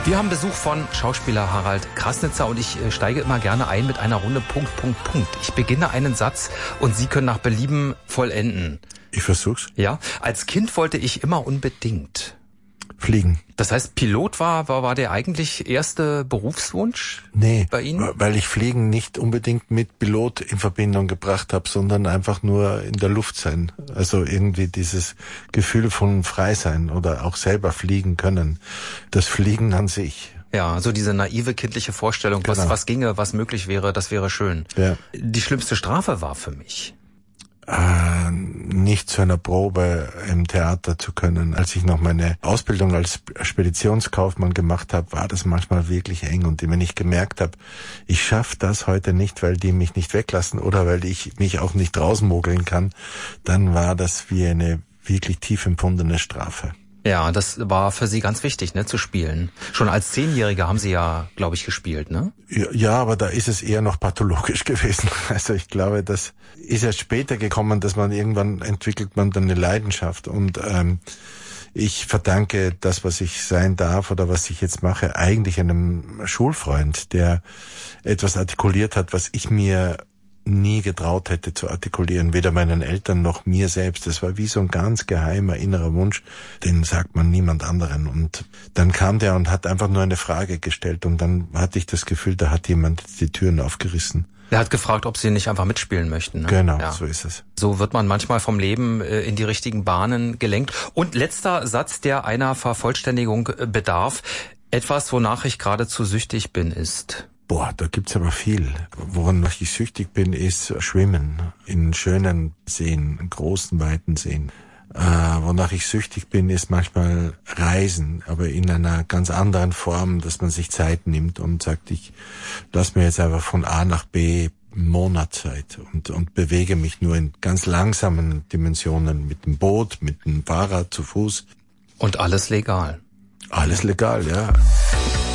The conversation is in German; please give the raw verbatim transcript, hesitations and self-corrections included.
Wir haben Besuch von Schauspieler Harald Krasnitzer und ich steige immer gerne ein mit einer Runde Punkt, Punkt, Punkt. Ich beginne einen Satz und Sie können nach Belieben vollenden. Ich versuch's. Ja, als Kind wollte ich immer unbedingt fliegen. Das heißt, Pilot war, war, war der eigentlich erste Berufswunsch nee, bei Ihnen? Weil ich Fliegen nicht unbedingt mit Pilot in Verbindung gebracht habe, sondern einfach nur in der Luft sein. Also irgendwie dieses Gefühl von frei sein oder auch selber fliegen können. Das Fliegen an sich. Ja, so diese naive kindliche Vorstellung, Genau. was, was ginge, was möglich wäre, das wäre schön. Ja. Die schlimmste Strafe war für mich, Äh, nicht zu einer Probe im Theater zu können. Als ich noch meine Ausbildung als Speditionskaufmann gemacht habe, war das manchmal wirklich eng. Und wenn ich gemerkt habe, ich schaffe das heute nicht, weil die mich nicht weglassen oder weil ich mich auch nicht rausmogeln kann, dann war das wie eine wirklich tief empfundene Strafe. Ja, das war für Sie ganz wichtig, ne, zu spielen. Schon als Zehnjähriger haben Sie ja, glaube ich, gespielt, ne? Ja, ja, aber da ist es eher noch pathologisch gewesen. Also ich glaube, das ist erst später gekommen, dass man irgendwann entwickelt man dann eine Leidenschaft. Und ähm, ich verdanke das, was ich sein darf oder was ich jetzt mache, eigentlich einem Schulfreund, der etwas artikuliert hat, was ich mir nie getraut hätte zu artikulieren, weder meinen Eltern noch mir selbst. Das war wie so ein ganz geheimer innerer Wunsch, den sagt man niemand anderen. Und dann kam der und hat einfach nur eine Frage gestellt und dann hatte ich das Gefühl, da hat jemand die Türen aufgerissen. Er hat gefragt, ob Sie nicht einfach mitspielen möchten. Ne? Genau, ja. So ist es. So wird man manchmal vom Leben äh, in die richtigen Bahnen gelenkt. Und letzter Satz, der einer Vervollständigung äh, bedarf. Etwas, wonach ich geradezu süchtig bin, ist... Boah, da gibt's aber viel. Woran ich süchtig bin, ist Schwimmen in schönen Seen, in großen, weiten Seen. Äh, wonach ich süchtig bin, ist manchmal Reisen, aber in einer ganz anderen Form, dass man sich Zeit nimmt und sagt, ich lass mir jetzt einfach von A nach B Monatszeit und, und bewege mich nur in ganz langsamen Dimensionen mit dem Boot, mit dem Fahrrad, zu Fuß. Und alles legal. Alles legal, ja.